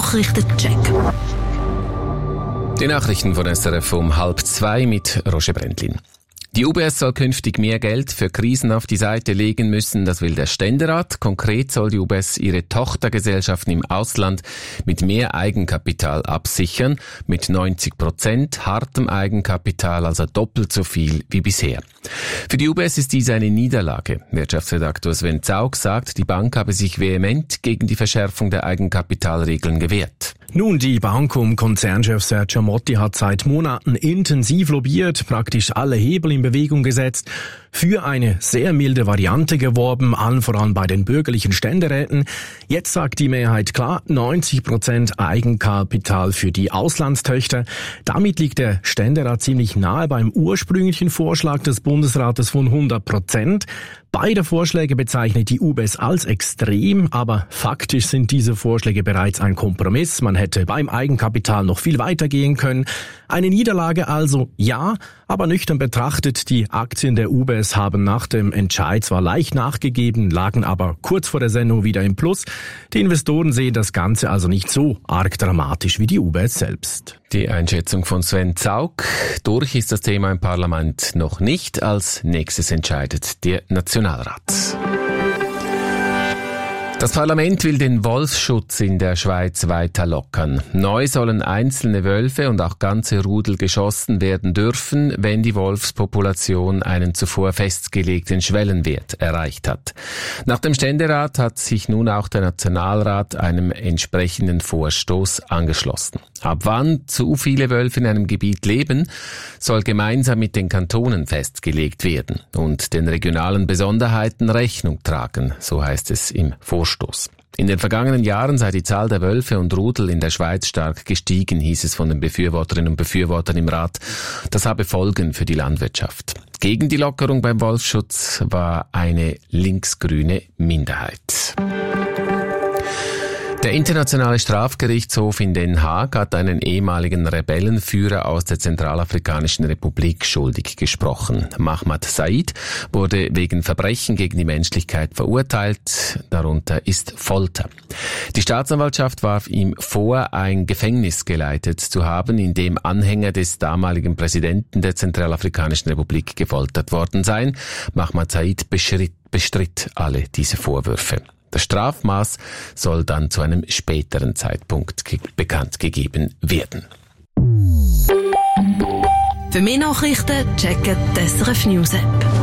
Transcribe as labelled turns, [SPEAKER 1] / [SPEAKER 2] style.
[SPEAKER 1] Nachrichtencheck.
[SPEAKER 2] Die Nachrichten von SRF um 1:30 mit Roger Brendlin. Die UBS soll künftig mehr Geld für Krisen auf die Seite legen müssen, das will der Ständerat. Konkret soll die UBS ihre Tochtergesellschaften im Ausland mit mehr Eigenkapital absichern, mit 90% hartem Eigenkapital, also doppelt so viel wie bisher. Für die UBS ist dies eine Niederlage. Wirtschaftsredaktor Sven Zaug sagt, die Bank habe sich vehement gegen die Verschärfung der Eigenkapitalregeln gewehrt.
[SPEAKER 3] Nun, die Bank um Konzernchef Sergio Motti hat seit Monaten intensiv lobbyiert, praktisch alle Hebel in Bewegung gesetzt, für eine sehr milde Variante geworben, allen voran bei den bürgerlichen Ständeräten. Jetzt sagt die Mehrheit klar, 90% Eigenkapital für die Auslandstöchter. Damit liegt der Ständerat ziemlich nahe beim ursprünglichen Vorschlag des Bundesrates von 100%. Beide Vorschläge bezeichnet die UBS als extrem, aber faktisch sind diese Vorschläge bereits ein Kompromiss. Man hätte beim Eigenkapital noch viel weiter gehen können. Eine Niederlage also, ja, aber nüchtern betrachtet, die Aktien der UBS haben nach dem Entscheid zwar leicht nachgegeben, lagen aber kurz vor der Sendung wieder im Plus. Die Investoren sehen das Ganze also nicht so arg dramatisch wie die UBS selbst.
[SPEAKER 2] Die Einschätzung von Sven Zaug. Durch ist das Thema im Parlament noch nicht. Als nächstes entscheidet der Nationalrat. Das Parlament will den Wolfsschutz in der Schweiz weiter lockern. Neu sollen einzelne Wölfe und auch ganze Rudel geschossen werden dürfen, wenn die Wolfspopulation einen zuvor festgelegten Schwellenwert erreicht hat. Nach dem Ständerat hat sich nun auch der Nationalrat einem entsprechenden Vorstoß angeschlossen. Ab wann zu viele Wölfe in einem Gebiet leben, soll gemeinsam mit den Kantonen festgelegt werden und den regionalen Besonderheiten Rechnung tragen, so heißt es im Vorstoß. In den vergangenen Jahren sei die Zahl der Wölfe und Rudel in der Schweiz stark gestiegen, hieß es von den Befürworterinnen und Befürwortern im Rat. Das habe Folgen für die Landwirtschaft. Gegen die Lockerung beim Wolfsschutz war eine linksgrüne Minderheit. Der Internationale Strafgerichtshof in Den Haag hat einen ehemaligen Rebellenführer aus der Zentralafrikanischen Republik schuldig gesprochen. Mahmad Said wurde wegen Verbrechen gegen die Menschlichkeit verurteilt, darunter ist Folter. Die Staatsanwaltschaft warf ihm vor, ein Gefängnis geleitet zu haben, in dem Anhänger des damaligen Präsidenten der Zentralafrikanischen Republik gefoltert worden seien. Mahmad Said bestritt alle diese Vorwürfe. Das Strafmaß soll dann zu einem späteren Zeitpunkt bekannt gegeben werden.
[SPEAKER 1] Für mehr Nachrichten checken die SRF News App.